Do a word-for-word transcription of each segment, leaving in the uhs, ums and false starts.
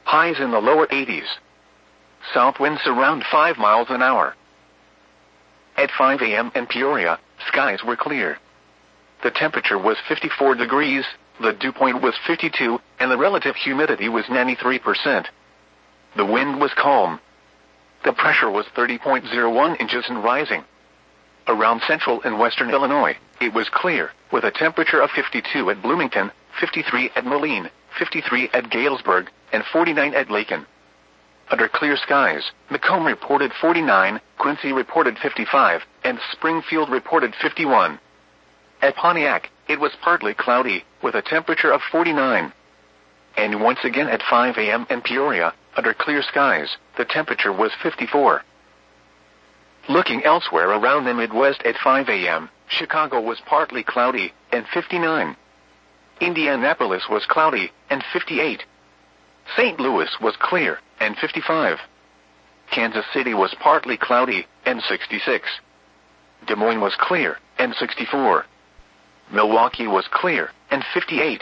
Highs in the lower eighties. South winds around five miles an hour. At five a m in Peoria, skies were clear. The temperature was fifty-four degrees, the dew point was fifty-two, and the relative humidity was ninety-three percent. The wind was calm. The pressure was thirty point zero one inches and rising. Around central and western Illinois, it was clear, with a temperature of fifty-two at Bloomington, fifty-three at Moline, fifty-three at Galesburg, and forty-nine at Lakin. Under clear skies, Macomb reported forty-nine, Quincy reported fifty-five, and Springfield reported fifty-one. At Pontiac, it was partly cloudy, with a temperature of forty-nine. And once again at five a m in Peoria, under clear skies, the temperature was fifty-four. Looking elsewhere around the Midwest at five a m, Chicago was partly cloudy, and fifty-nine. Indianapolis was cloudy, and fifty-eight. Saint Louis was clear, and fifty-five. Kansas City was partly cloudy, and sixty-six. Des Moines was clear, and sixty-four. Milwaukee was clear, and fifty-eight.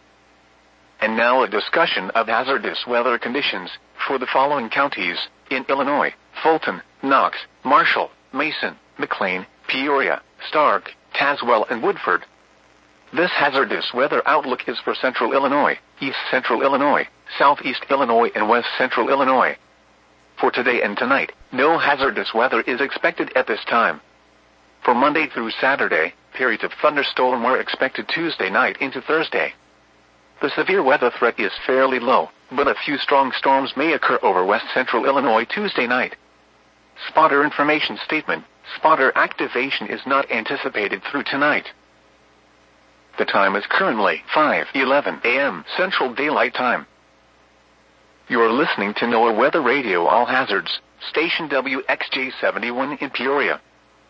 And now a discussion of hazardous weather conditions for the following counties in Illinois: Fulton, Knox, Marshall, Mason, McLean, Peoria, Stark, Tazewell, and Woodford. This hazardous weather outlook is for central Illinois, east central Illinois, southeast Illinois, and west central Illinois. For today and tonight, no hazardous weather is expected at this time. For Monday through Saturday, periods of thunderstorm were expected Tuesday night into Thursday. The severe weather threat is fairly low, but a few strong storms may occur over west central Illinois Tuesday night. Spotter information statement: spotter activation is not anticipated through tonight. The time is currently five eleven a m Central Daylight Time. You are listening to NOAA Weather Radio All Hazards, station W X J seventy-one in Peoria.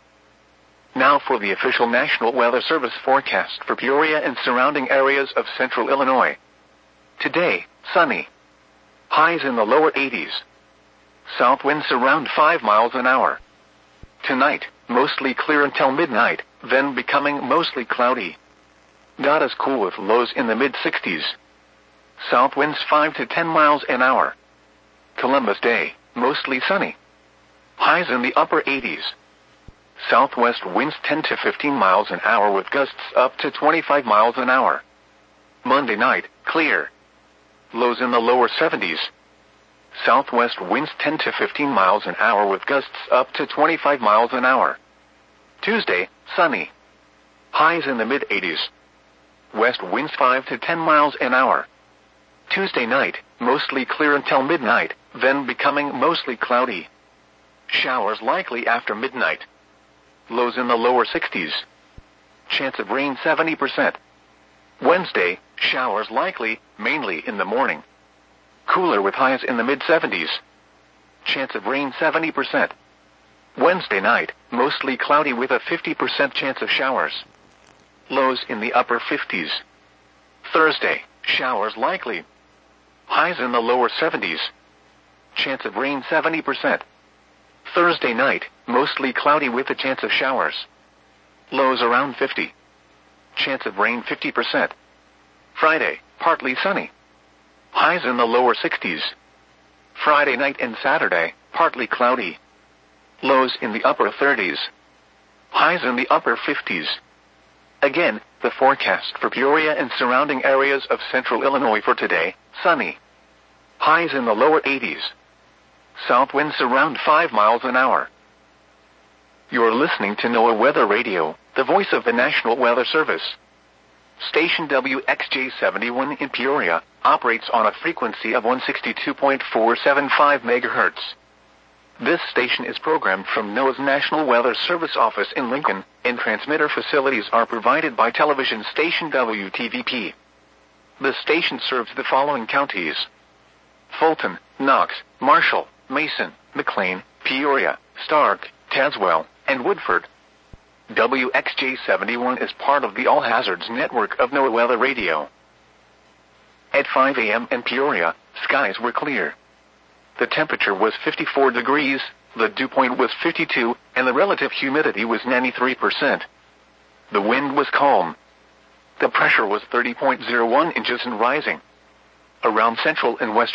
Now for the official National Weather Service forecast for Peoria and surrounding areas of central Illinois. Today, sunny. Highs in the lower eighties. South winds around five miles an hour. Tonight, mostly clear until midnight, then becoming mostly cloudy. Not as cool with lows in the mid-sixties. South winds five to ten miles an hour. Columbus Day, mostly sunny. Highs in the upper eighties. Southwest winds ten to fifteen miles an hour with gusts up to twenty-five miles an hour. Monday night, clear. Lows in the lower seventies. Southwest winds ten to fifteen miles an hour with gusts up to twenty-five miles an hour. Tuesday, sunny. Highs in the mid-eighties. West winds five to ten miles an hour. Tuesday night, mostly clear until midnight, then becoming mostly cloudy. Showers likely after midnight. Lows in the lower sixties. Chance of rain seventy percent. Wednesday, showers likely, mainly in the morning. Cooler with highs in the mid-seventies. Chance of rain seventy percent. Wednesday night, mostly cloudy with a fifty percent chance of showers. Lows in the upper fifties. Thursday, showers likely. Highs in the lower seventies. Chance of rain seventy percent. Thursday night, mostly cloudy with a chance of showers. Lows around fifty. Chance of rain fifty percent. Friday, partly sunny. Highs in the lower sixties. Friday night and Saturday, partly cloudy. Lows in the upper thirties. Highs in the upper fifties. Again, the forecast for Peoria and surrounding areas of central Illinois for today: sunny. Highs in the lower eighties. South winds around five miles an hour. You are listening to NOAA Weather Radio, the voice of the National Weather Service. Station W X J seventy-one in Peoria operates on a frequency of one sixty-two point four seven five megahertz. This station is programmed from NOAA's National Weather Service office in Lincoln, and transmitter facilities are provided by television station W T V P. The station serves the following counties: Fulton, Knox, Marshall, Mason, McLean, Peoria, Stark, Tazewell, and Woodford. W X J seventy-one is part of the All Hazards network of NOAA Weather Radio. At five a m in Peoria, skies were clear. The temperature was fifty-four degrees, the dew point was fifty-two, and the relative humidity was ninety-three percent. The wind was calm. The pressure was thirty point zero one inches and rising. Around central and western